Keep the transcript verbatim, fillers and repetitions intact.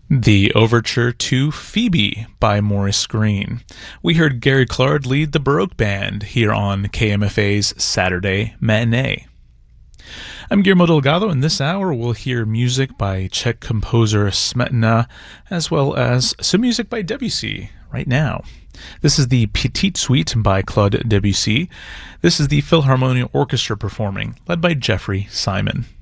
The Overture to Phoebe by Maurice Greene. We heard Gary Clark lead the Baroque Band here on K M F A's Saturday Matinee. I'm Guillermo Delgado, and this hour we'll hear music by Czech composer Smetana, as well as some music by Debussy right now. This is the Petite Suite by Claude Debussy. This is the Philharmonia Orchestra performing, led by Jeffrey Simon.